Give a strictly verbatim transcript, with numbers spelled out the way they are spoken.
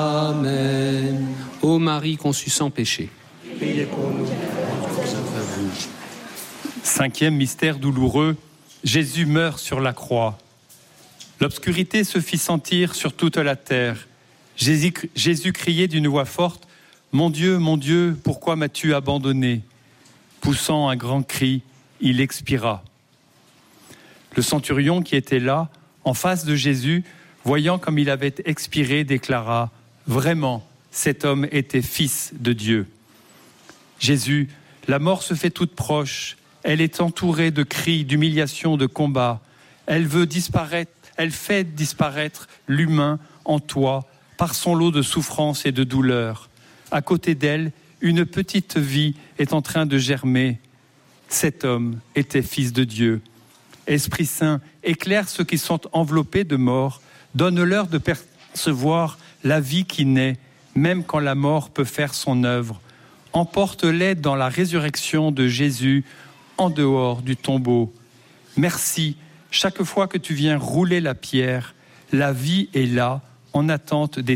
Amen. Ô Marie conçue sans péché, Priez pour nous. Cinquième mystère douloureux, Jésus meurt sur la croix. L'obscurité se fit sentir sur toute la terre. Jésus, Jésus criait d'une voix forte, « Mon Dieu, mon Dieu, pourquoi m'as-tu abandonné ?» Poussant un grand cri, il expira. Le centurion qui était là, en face de Jésus, voyant comme il avait expiré, déclara, « Vraiment, cet homme était fils de Dieu. » Jésus, la mort se fait toute proche. Elle est entourée de cris, d'humiliations, de combats. Elle veut disparaître, elle fait disparaître l'humain en toi par son lot de souffrances et de douleurs. À côté d'elle, une petite vie est en train de germer. Cet homme était fils de Dieu. Esprit Saint, éclaire ceux qui sont enveloppés de mort. Donne-leur de percevoir la vie qui naît, même quand la mort peut faire son œuvre. Emporte-les dans la résurrection de Jésus, en dehors du tombeau. Merci, chaque fois que tu viens rouler la pierre, la vie est là, en attente des